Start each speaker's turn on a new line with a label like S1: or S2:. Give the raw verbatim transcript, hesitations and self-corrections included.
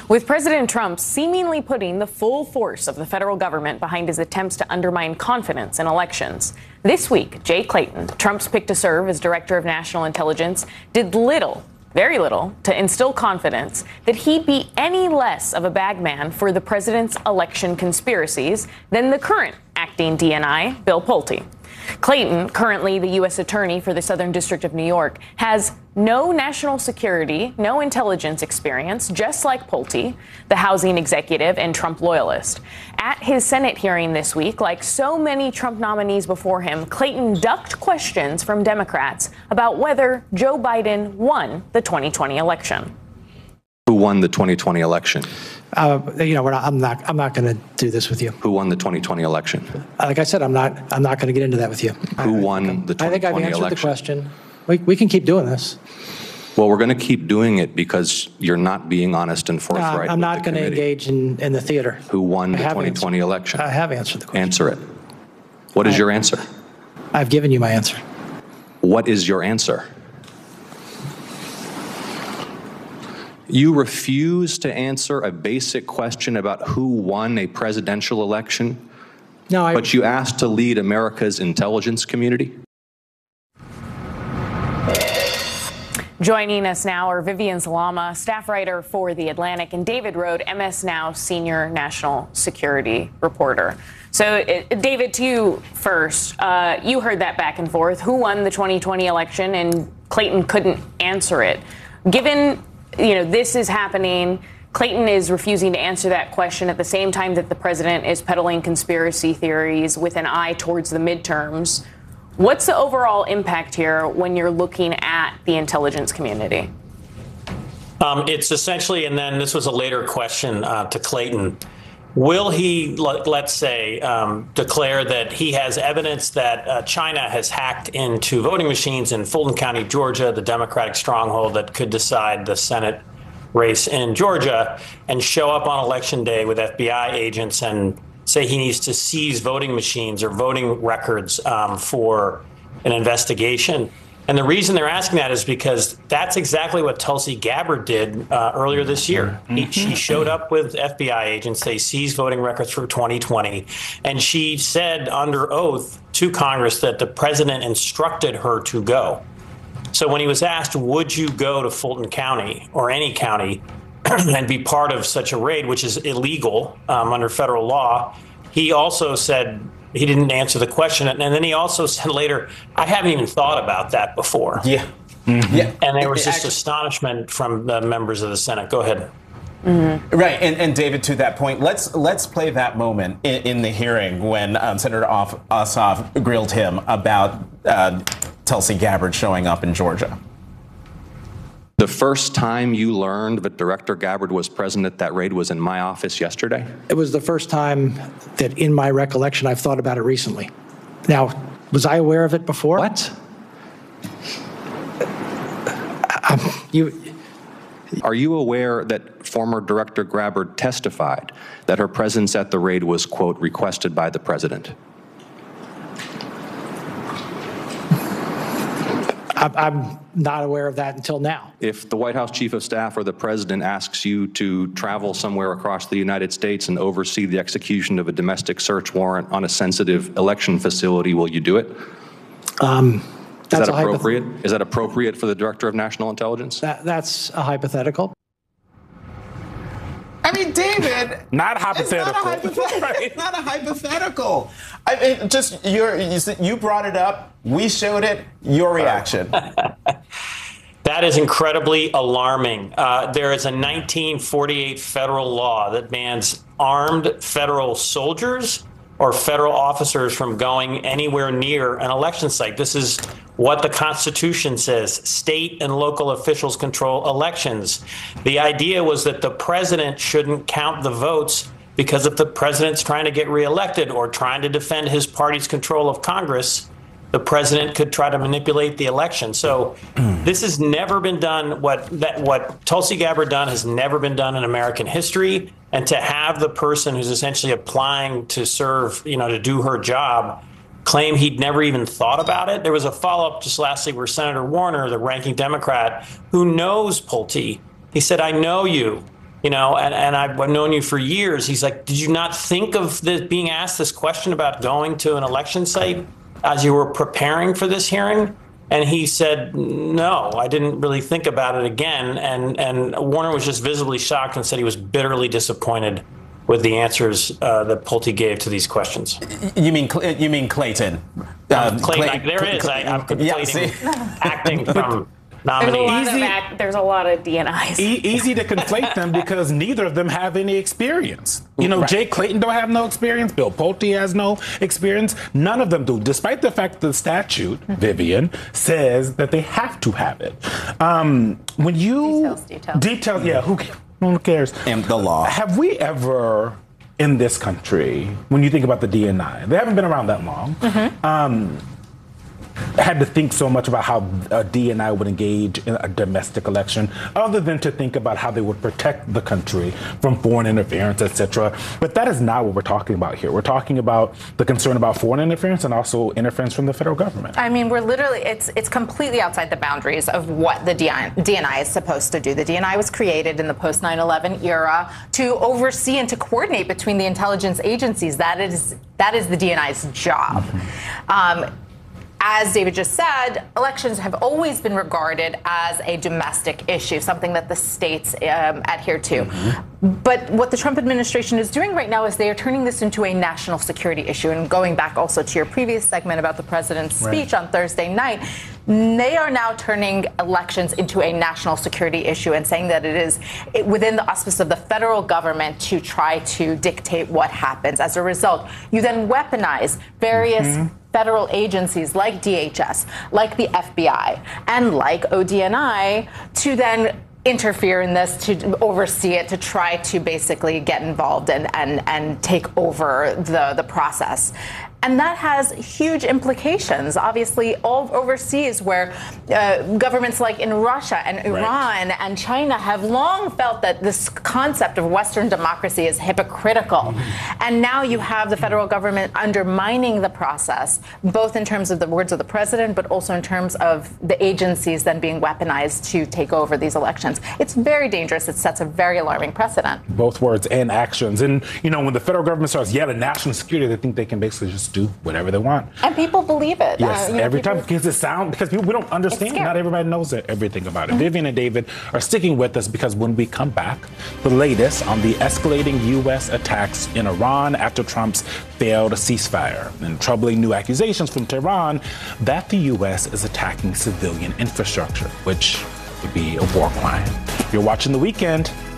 S1: With President Trump seemingly putting the full force of the federal government behind his attempts to undermine confidence in elections. This week, Jay Clayton, Trump's pick to serve as Director of National Intelligence, did little, very little, to instill confidence that he'd be any less of a bagman for the president's election conspiracies than the current acting D N I, Bill Pulte. Clayton, currently the U S attorney for the Southern District of New York, has no national security, no intelligence experience, just like Pulte, the housing executive and Trump loyalist. At his Senate hearing this week, like so many Trump nominees before him, Clayton ducked questions from Democrats about whether Joe Biden won the twenty twenty election.
S2: Who won the twenty twenty election?
S3: Uh, you know, we're not, I'm not. I'm not going to do this with you.
S2: Who won the twenty twenty election?
S3: Like I said, I'm not. I'm not going to get into that with you.
S2: Who won the twenty twenty election?
S3: I think I've answered the question. We we can keep doing this.
S2: Well, we're going to keep doing it because you're not being honest and forthright.
S3: No, I'm not going to engage in, in the theater.
S2: Who won the twenty twenty
S3: answered,
S2: election?
S3: I have answered the question.
S2: Answer it. What is
S3: I,
S2: your answer?
S3: I've given you my answer.
S2: What is your answer? You refuse to answer a basic question about who won a presidential election,
S3: no, I,
S2: but you asked to lead America's intelligence community?
S1: Joining us now are Vivian Salama, staff writer for The Atlantic, and David Rohde, M S Now senior national security reporter. So, it, David, to you first. Uh, you heard that back and forth. Who won the twenty twenty election? And Clayton couldn't answer it. Given, you know, this is happening, Clayton is refusing to answer that question at the same time that the president is peddling conspiracy theories with an eye towards the midterms. What's the overall impact here when you're looking at the intelligence community?
S4: Um, it's essentially, and then this was a later question uh, to Clayton. Will he, let's say, um, declare that he has evidence that uh, China has hacked into voting machines in Fulton County, Georgia, the Democratic stronghold that could decide the Senate race in Georgia, and show up on Election Day with F B I agents and say he needs to seize voting machines or voting records um, for an investigation? And the reason they're asking that is because that's exactly what Tulsi Gabbard did uh, earlier this year. He, she showed up with F B I agents. They seized voting records for twenty twenty. And she said under oath to Congress that the president instructed her to go. So when he was asked, would you go to Fulton County or any county and be part of such a raid, which is illegal um, under federal law, he also said he didn't answer the question. And then he also said later, I haven't even thought about that before.
S5: Yeah. Mm-hmm. Yeah.
S4: And there was just astonishment from the members of the Senate. Go ahead.
S5: Mm-hmm. Right. And, and David, to that point, let's let's play that moment in, in the hearing when um, Senator Ossoff grilled him about uh, Tulsi Gabbard showing up in Georgia.
S2: The first time you learned that Director Gabbard was present at that raid was in my office yesterday?
S3: It was the first time that, in my recollection, I've thought about it recently. Now, was I aware of it before?
S2: What?
S3: Um, you.
S2: Are you aware that former Director Gabbard testified that her presence at the raid was, quote, requested by the president?
S3: I'm not aware of that until now.
S2: If the White House Chief of Staff or the president asks you to travel somewhere across the United States and oversee the execution of a domestic search warrant on a sensitive election facility, will you do it?
S3: Um,
S2: Is that appropriate? Is that appropriate for the Director of National Intelligence?
S3: That, that's a hypothetical.
S5: I mean, David,
S6: not hypothetical.
S5: It's not a hypothetical. It's not a hypothetical. I mean, just your, you, you brought it up. We showed it. Your reaction.
S4: That is incredibly alarming. Uh, there is a nineteen forty-eight federal law that bans armed federal soldiers or federal officers from going anywhere near an election site. This is what the Constitution says. State and local officials control elections. The idea was that the president shouldn't count the votes because if the president's trying to get reelected or trying to defend his party's control of Congress, the president could try to manipulate the election. So this has never been done. What that what Tulsi Gabbard done has never been done in American history. And to have the person who's essentially applying to serve, you know, to do her job, claim he'd never even thought about it. There was a follow-up just lastly where Senator Warner, the ranking Democrat, who knows Pulte, he said, I know you. You know, and, and I've known you for years. He's like, did you not think of this, being asked this question about going to an election site as you were preparing for this hearing? And he said, no, I didn't really think about it again. And, and Warner was just visibly shocked and said he was bitterly disappointed with the answers uh, that Pulte gave to these questions.
S5: You mean you mean Clayton?
S4: Um, Clayton, Clay, there it is. I, I'm conflating
S5: yeah,
S4: acting from nominee.
S1: There's a lot,
S6: Easy,
S1: of, act, there's a lot of D N Is.
S6: E- easy to conflate them because neither of them have any experience. You know, right. Jay Clayton don't have no experience. Bill Pulte has no experience. None of them do, despite the fact that the statute, Vivian, says that they have to have it. Um, when you
S1: details, details.
S6: details, yeah, who, who cares?
S5: And the law.
S6: Have we ever in this country, when you think about the D N I, they haven't been around that long. Mm-hmm. Um, had to think so much about how a D N I would engage in a domestic election, other than to think about how they would protect the country from foreign interference, et cetera. But that is not what we're talking about here. We're talking about the concern about foreign interference and also interference from the federal government.
S7: I mean, we're literally, it's it's completely outside the boundaries of what the D N I is supposed to do. The D N I was created in the post nine eleven era to oversee and to coordinate between the intelligence agencies. That is, that is the D N I's job. Mm-hmm. Um, As David just said, elections have always been regarded as a domestic issue, something that the states um, adhere to. Mm-hmm. But what the Trump administration is doing right now is they are turning this into a national security issue. And going back also to your previous segment about the president's right. speech on Thursday night, they are now turning elections into a national security issue and saying that it is within the auspice of the federal government to try to dictate what happens. As a result, you then weaponize various mm-hmm. federal agencies like D H S, like the F B I, and like O D N I to then interfere in this, to oversee it, to try to basically get involved and, and, and take over the, the process. And that has huge implications, obviously, all overseas, where uh, governments like in Russia and Iran right. and China have long felt that this concept of Western democracy is hypocritical. Mm-hmm. And now you have the federal government undermining the process, both in terms of the words of the president, but also in terms of the agencies then being weaponized to take over these elections. It's very dangerous. It sets a very alarming precedent.
S6: Both words and actions. And, you know, when the federal government starts yelling national security, they think they can basically just do whatever they want.
S7: And people believe it.
S6: Yes,
S7: uh, you know,
S6: every
S7: people,
S6: time, because it sounds, because people, we don't understand. Not everybody knows everything about it. Mm-hmm. Vivian and David are sticking with us because when we come back, the latest on the escalating U S attacks in Iran after Trump's failed ceasefire and troubling new accusations from Tehran that the U S is attacking civilian infrastructure, which would be a war crime. You're watching The Weekend.